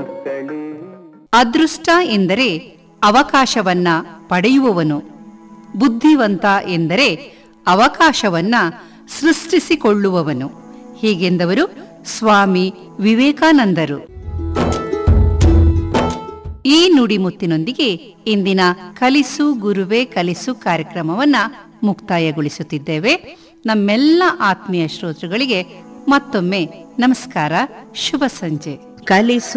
ಅದೃಷ್ಟ ಎಂದರೆ ಅವಕಾಶವನ್ನ ಪಡೆಯುವವನು, ಬುದ್ಧಿವಂತ ಎಂದರೆ ಅವಕಾಶವನ್ನ ಸೃಷ್ಟಿಸಿಕೊಳ್ಳುವವನು. ಹೀಗೆಂದವರು ಸ್ವಾಮಿ ವಿವೇಕಾನಂದರು. ಈ ನುಡಿಮುತ್ತಿನೊಂದಿಗೆ ಇಂದಿನ ಕಲಿಸು ಗುರುವೇ ಕಲಿಸು ಕಾರ್ಯಕ್ರಮವನ್ನ ಮುಕ್ತಾಯಗೊಳಿಸುತ್ತಿದ್ದೇವೆ. ನಮ್ಮೆಲ್ಲ ಆತ್ಮೀಯ ಶ್ರೋತೃಗಳಿಗೆ ಮತ್ತೊಮ್ಮೆ ನಮಸ್ಕಾರ, ಶುಭ ಸಂಜೆ. ಕಲಿಸು